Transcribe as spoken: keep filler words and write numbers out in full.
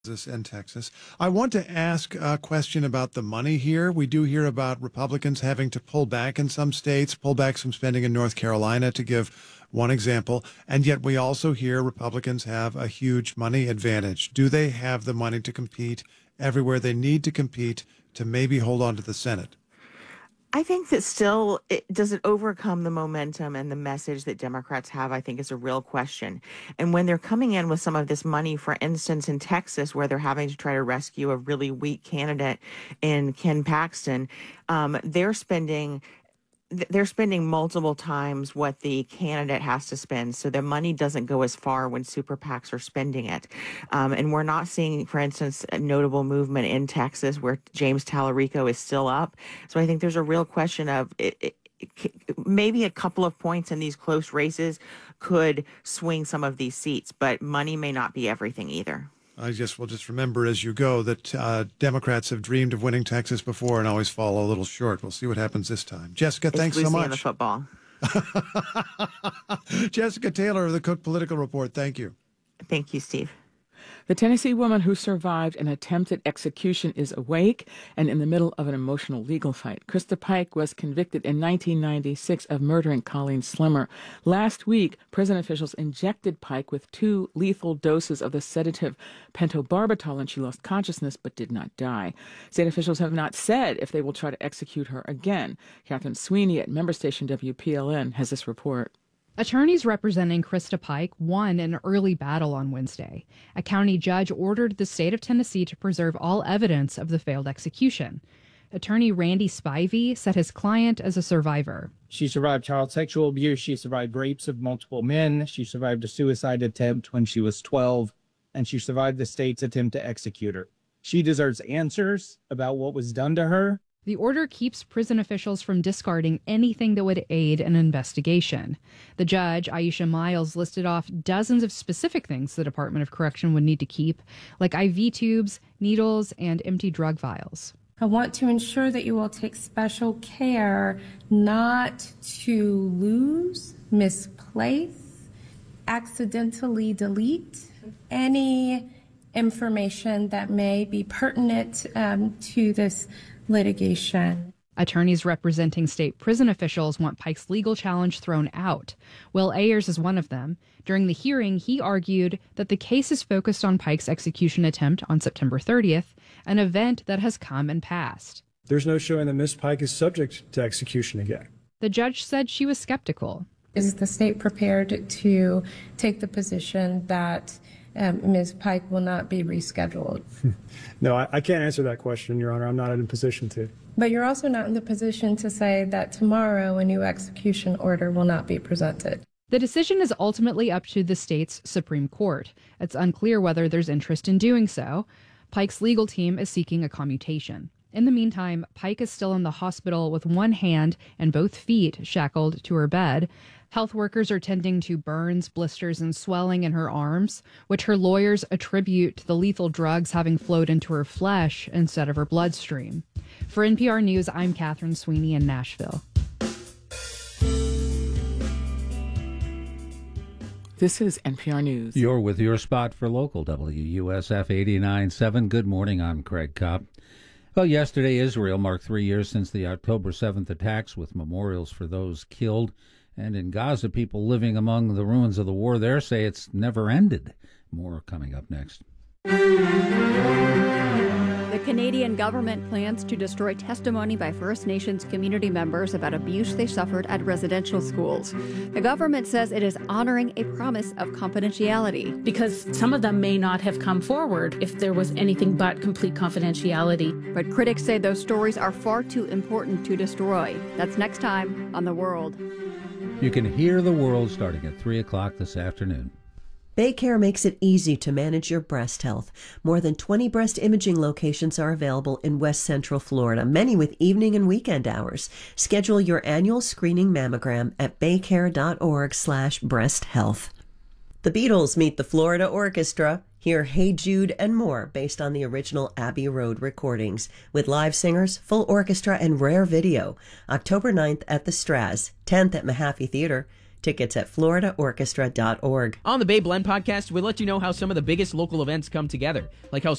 in Texas. I want to ask a question about the money here. We do hear about Republicans having to pull back in some states, pull back some spending in North Carolina, to give one example. And yet we also hear Republicans have a huge money advantage. Do they have the money to compete everywhere they need to compete to maybe hold on to the Senate? I think that still, it, does it overcome the momentum and the message that Democrats have, I think is a real question. And when they're coming in with some of this money, for instance, in Texas, where they're having to try to rescue a really weak candidate in Ken Paxton, um, they're spending they're spending multiple times what the candidate has to spend. So their money doesn't go as far when super PACs are spending it. Um, and we're not seeing, for instance, a notable movement in Texas where James Tallarico is still up. So I think there's a real question of it, it, maybe a couple of points in these close races could swing some of these seats, but money may not be everything either. I just will just remember as you go that uh, Democrats have dreamed of winning Texas before and always fall a little short. We'll see what happens this time. Jessica, it's thanks so much. In the football. Jessica Taylor of the Cook Political Report. Thank you. Thank you, Steve. The Tennessee woman who survived an attempted execution is awake and in the middle of an emotional legal fight. Krista Pike was convicted in nineteen ninety-six of murdering Colleen Slimmer. Last week, prison officials injected Pike with two lethal doses of the sedative pentobarbital, and she lost consciousness but did not die. State officials have not said if they will try to execute her again. Catherine Sweeney at member station W P L N has this report. Attorneys representing Krista Pike won an early battle on Wednesday. A county judge ordered the state of Tennessee to preserve all evidence of the failed execution. Attorney Randy Spivey said his client is a survivor. She survived child sexual abuse. She survived rapes of multiple men. She survived a suicide attempt when she was twelve, and she survived the state's attempt to execute her. She deserves answers about what was done to her. The order keeps prison officials from discarding anything that would aid an investigation. The judge, Aisha Miles, listed off dozens of specific things the Department of Correction would need to keep, like I V tubes, needles, and empty drug vials. I want to ensure that you will take special care not to lose, misplace, accidentally delete any information that may be pertinent um, to this litigation. Attorneys representing state prison officials want Pike's legal challenge thrown out. Will Ayers is one of them. During the hearing, he argued that the case is focused on Pike's execution attempt on September thirtieth, an event that has come and passed. There's no showing that Miss Pike is subject to execution again. The judge said she was skeptical. Is the state prepared to take the position that Um, Miz Pike will not be rescheduled? No, I, I can't answer that question, Your Honor. I'm not in a position to. But you're also not in the position to say that tomorrow a new execution order will not be presented. The decision is ultimately up to the state's Supreme Court. It's unclear whether there's interest in doing so. Pike's legal team is seeking a commutation. In the meantime, Pike is still in the hospital with one hand and both feet shackled to her bed. Health workers are tending to burns, blisters, and swelling in her arms, which her lawyers attribute to the lethal drugs having flowed into her flesh instead of her bloodstream. For N P R News, I'm Catherine Sweeney in Nashville. This is N P R News. You're with your spot for local W U S F eighty-nine point seven. Good morning, I'm Craig Kopp. Well, yesterday, Israel marked three years since the October seventh attacks with memorials for those killed. And in Gaza, people living among the ruins of the war there say it's never ended. More coming up next. The Canadian government plans to destroy testimony by First Nations community members about abuse they suffered at residential schools. The government says it is honoring a promise of confidentiality. Because some of them may not have come forward if there was anything but complete confidentiality. But critics say those stories are far too important to destroy. That's next time on The World. You can hear The World starting at three o'clock this afternoon. BayCare makes it easy to manage your breast health. More than twenty breast imaging locations are available in West Central Florida, many with evening and weekend hours. Schedule your annual screening mammogram at baycare.org slash breast health. The Beatles meet the Florida Orchestra. Hear Hey Jude and more based on the original Abbey Road recordings with live singers, full orchestra, and rare video. October ninth at the Straz, tenth at Mahaffey Theater, Tickets at florida orchestra dot org. On the Bay Blend podcast, we let you know how some of the biggest local events come together, like how